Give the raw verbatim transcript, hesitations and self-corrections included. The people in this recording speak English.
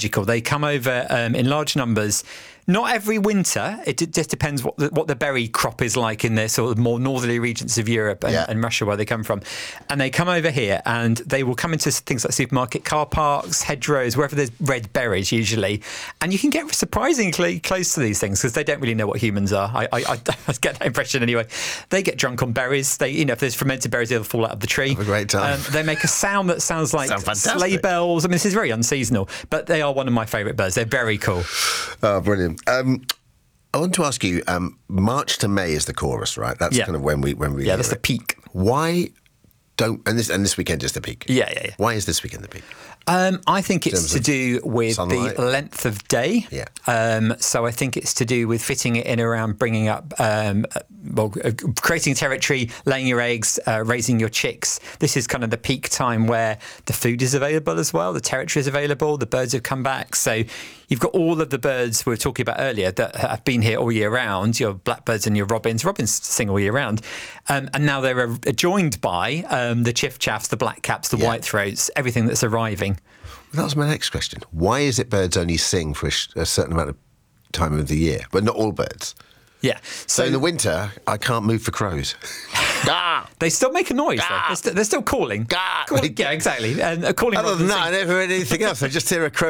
magical. They come over um, in large numbers. Not every winter. It d- just depends what the, what the berry crop is like in the sort of more northerly regions of Europe and, Yeah. and Russia, where they come from. And they come over here, and they will come into things like supermarket car parks, hedgerows, wherever there's red berries usually. And you can get surprisingly close to these things because they don't really know what humans are. I, I, I get that impression anyway. They get drunk on berries. They, you know, if there's fermented berries, they'll fall out of the tree. Have a great time. Um, they make a sound that sounds like Sound fantastic. sleigh bells. I mean, this is very unseasonal, but they are one of my favourite birds. They're very cool. Oh, brilliant. Um, I want to ask you, um, March to May is the chorus, right? That's Yeah. kind of when we when we Yeah, hear that's the it. peak. Why don't and this and this weekend is the peak? Yeah, yeah, yeah. Why is this weekend the peak? Um, I think it's terms to of do with sunlight? the length of day. Yeah. Um, so I think it's to do with fitting it in around bringing up, um, uh, well, uh, creating territory, laying your eggs, uh, raising your chicks. This is kind of the peak time where the food is available as well, the territory is available, the birds have come back. So you've got all of the birds we were talking about earlier that have been here all year round, your blackbirds and your robins. Robins sing all year round. Um, and now they're uh, joined by um, the chiff-chaffs, the blackcaps, the Yeah. whitethroats, everything that's arriving. Well, that was my next question. Why is it birds only sing for a, sh- a certain amount of time of the year, but not all birds? Yeah. So, in the winter, I can't move for crows. Gah! They still make a noise, though. They're, st- they're still calling. Gah! Call- yeah, exactly. And uh, calling Other than robins that, I sing- never heard anything else. I just hear a crow